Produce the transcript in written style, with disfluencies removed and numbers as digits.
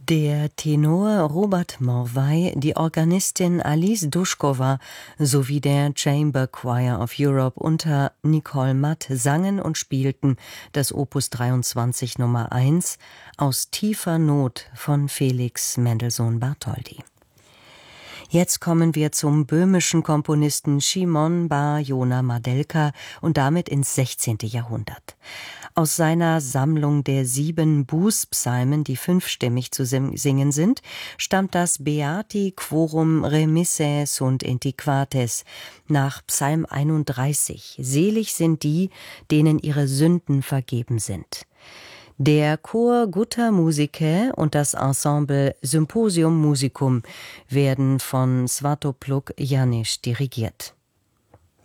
Der Tenor Robert Morvai, die Organistin Alice Duschkova sowie der Chamber Choir of Europe unter Nicole Matt sangen und spielten das Opus 23 Nummer 1 aus tiefer Not von Felix Mendelssohn Bartholdy. Jetzt kommen wir zum böhmischen Komponisten Szymon Bar Jona Madelka und damit ins 16. Jahrhundert. Aus seiner Sammlung der 7 Bußpsalmen, die 5stimmig zu singen sind, stammt das Beati quorum remissae sunt antiquates nach Psalm 31. Selig sind die, denen ihre Sünden vergeben sind. Der Chor Gutta Musicae und das Ensemble Symposium Musicum werden von Svatopluk Janisch dirigiert.